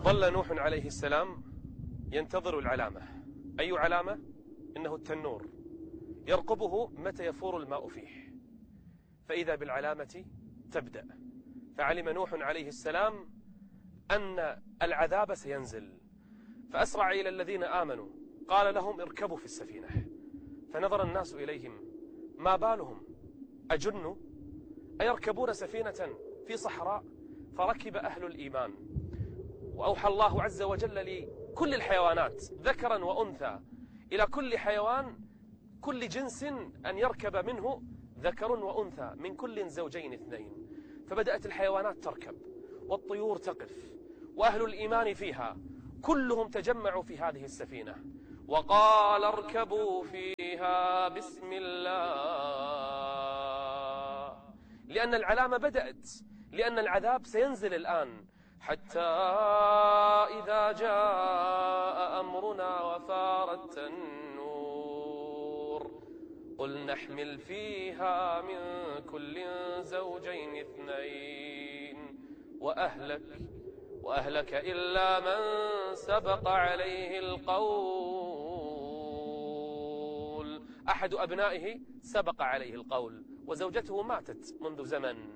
ظل نوح عليه السلام ينتظر العلامة. أي علامة؟ إنه التنور يرقبه متى يفور الماء فيه، فإذا بالعلامة تبدأ. فعلم نوح عليه السلام أن العذاب سينزل، فأسرع إلى الذين آمنوا قال لهم اركبوا في السفينة. فنظر الناس إليهم ما بالهم أجنوا أيركبون سفينة في صحراء؟ فركب أهل الإيمان، وأوحى الله عز وجل لكل الحيوانات ذكرا وأنثى، إلى كل حيوان كل جنس أن يركب منه ذكر وأنثى من كل زوجين اثنين. فبدأت الحيوانات تركب والطيور تقف، وأهل الإيمان فيها كلهم تجمعوا في هذه السفينة، وقال اركبوا فيها بسم الله، لأن العلامة بدأت، لأن العذاب سينزل الآن. حتى إذا جاء أمرنا وفارت النور قل نحمل فيها من كل زوجين اثنين وأهلك إلا من سبق عليه القول. أحد أبنائه سبق عليه القول، وزوجته ماتت منذ زمن.